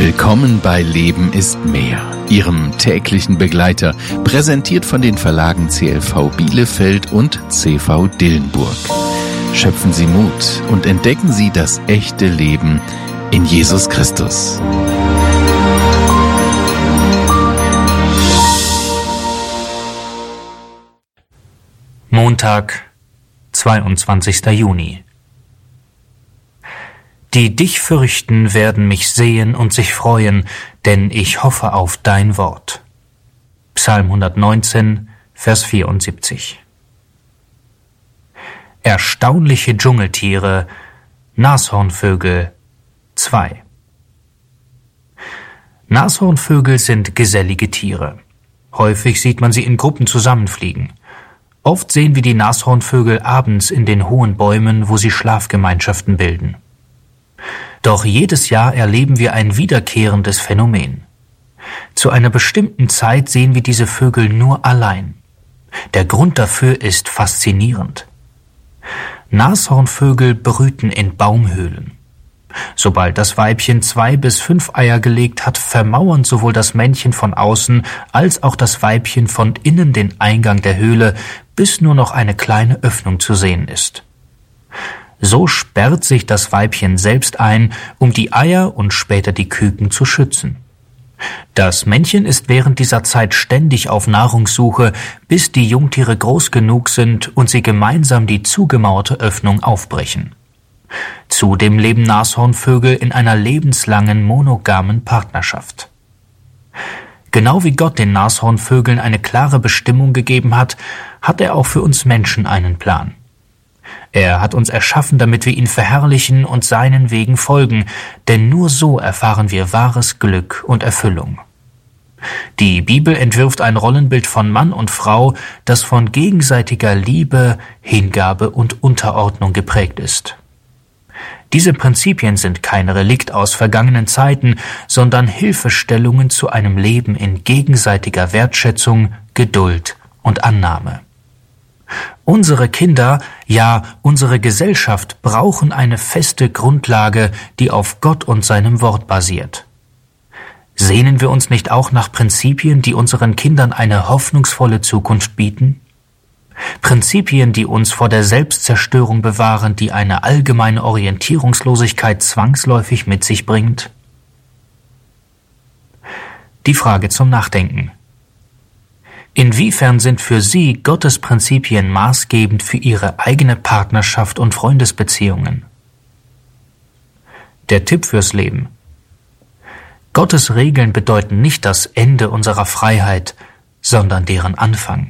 Willkommen bei Leben ist mehr, Ihrem täglichen Begleiter, präsentiert von den Verlagen CLV Bielefeld und CV Dillenburg. Schöpfen Sie Mut und entdecken Sie das echte Leben in Jesus Christus. Montag, 22. Juni. Die dich fürchten, werden mich sehen und sich freuen, denn ich hoffe auf dein Wort. Psalm 119, Vers 74. Erstaunliche Dschungeltiere, Nashornvögel 2. Nashornvögel sind gesellige Tiere. Häufig sieht man sie in Gruppen zusammenfliegen. Oft sehen wir die Nashornvögel abends in den hohen Bäumen, wo sie Schlafgemeinschaften bilden. Doch jedes Jahr erleben wir ein wiederkehrendes Phänomen. Zu einer bestimmten Zeit sehen wir diese Vögel nur allein. Der Grund dafür ist faszinierend. Nashornvögel brüten in Baumhöhlen. Sobald das Weibchen 2 bis 5 Eier gelegt hat, vermauern sowohl das Männchen von außen als auch das Weibchen von innen den Eingang der Höhle, bis nur noch eine kleine Öffnung zu sehen ist. So sperrt sich das Weibchen selbst ein, um die Eier und später die Küken zu schützen. Das Männchen ist während dieser Zeit ständig auf Nahrungssuche, bis die Jungtiere groß genug sind und sie gemeinsam die zugemauerte Öffnung aufbrechen. Zudem leben Nashornvögel in einer lebenslangen monogamen Partnerschaft. Genau wie Gott den Nashornvögeln eine klare Bestimmung gegeben hat, hat er auch für uns Menschen einen Plan. Er hat uns erschaffen, damit wir ihn verherrlichen und seinen Wegen folgen, denn nur so erfahren wir wahres Glück und Erfüllung. Die Bibel entwirft ein Rollenbild von Mann und Frau, das von gegenseitiger Liebe, Hingabe und Unterordnung geprägt ist. Diese Prinzipien sind kein Relikt aus vergangenen Zeiten, sondern Hilfestellungen zu einem Leben in gegenseitiger Wertschätzung, Geduld und Annahme. Unsere Kinder, ja unsere Gesellschaft brauchen eine feste Grundlage, die auf Gott und seinem Wort basiert. Sehnen wir uns nicht auch nach Prinzipien, die unseren Kindern eine hoffnungsvolle Zukunft bieten? Prinzipien, die uns vor der Selbstzerstörung bewahren, die eine allgemeine Orientierungslosigkeit zwangsläufig mit sich bringt? Die Frage zum Nachdenken. Inwiefern sind für Sie Gottes Prinzipien maßgebend für Ihre eigene Partnerschaft und Freundesbeziehungen? Der Tipp fürs Leben. Gottes Regeln bedeuten nicht das Ende unserer Freiheit, sondern deren Anfang.